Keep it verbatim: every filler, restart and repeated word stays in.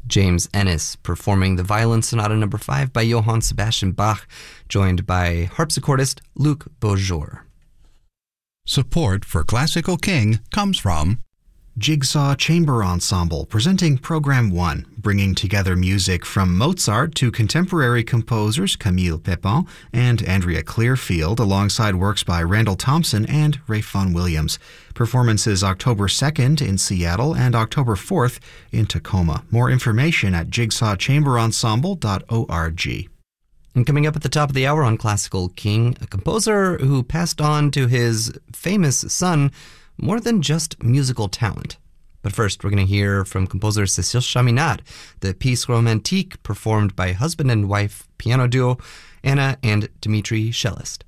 James Ennis performing the Violin Sonata number five by Johann Sebastian Bach, joined by harpsichordist Luc Beaujour. Support for Classical King comes from Jigsaw Chamber Ensemble, presenting Program one, bringing together music from Mozart to contemporary composers Camille Pépin and Andrea Clearfield, alongside works by Randall Thompson and Ralph Vaughan Williams. Performances October second in Seattle and October fourth in Tacoma. More information at jigsaw chamber ensemble dot org. And coming up at the top of the hour on Classical King, a composer who passed on to his famous son more than just musical talent. But first, we're going to hear from composer Cécile Chaminade, the piece romantique performed by husband and wife piano duo Anna and Dmitri Cellist.